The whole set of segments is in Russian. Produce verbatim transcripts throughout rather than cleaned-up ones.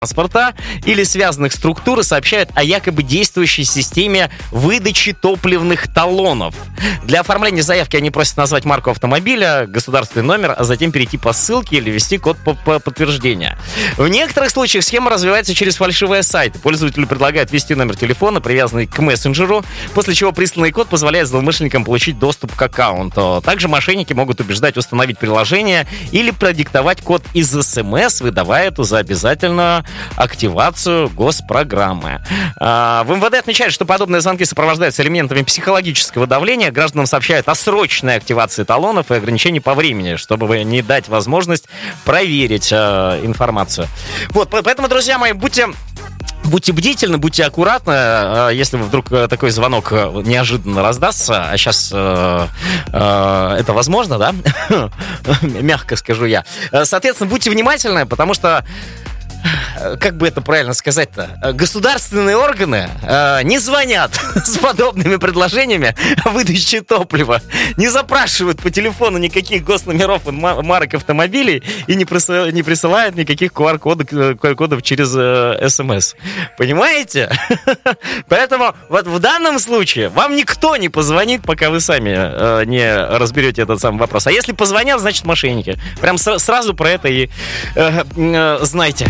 транспорта или связанных структур и сообщают о якобы действующей системе выдачи топливных талонов. Для оформления заявки они просят назвать марку автомобиля, государственный номер, а затем перейти по ссылке или ввести код по- по подтверждения. В некоторых случаях схема развивается через фальшивые сайты. Пользователю предлагают ввести номер телефона, привязанный к мессенджеру, после чего присланный код позволяет злоумышленникам получить доступ к аккаунту. Также мошенники могут убеждать установить приложение или продиктовать код из СМС, выдавая эту за обязательную активацию госпрограммы. В МВД отмечают, что подобные звонки сопровождаются элементами психологического давления. Гражданам сообщают о срочной активации талонов и ограничении по времени, чтобы не дать возможность проверить э, информацию. Вот, поэтому, друзья мои, будьте... Будьте бдительны, будьте аккуратны, если вдруг такой звонок неожиданно раздастся, а сейчас э, э, это возможно, да? Мягко скажу я. Соответственно, будьте внимательны, потому что, как бы это правильно сказать-то, государственные органы э, не звонят с подобными предложениями о выдаче топлива, не запрашивают по телефону никаких госномеров и марок автомобилей и не, присылают, не присылают никаких ку ар кодов, ку ар кодов через э, СМС. Понимаете? Поэтому вот в данном случае вам никто не позвонит, пока вы сами э, не разберете этот самый вопрос. А если позвонят, значит мошенники. Прям с- сразу про это и э, э, знайте.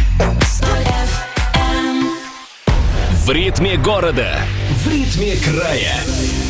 В ритме города, в ритме края.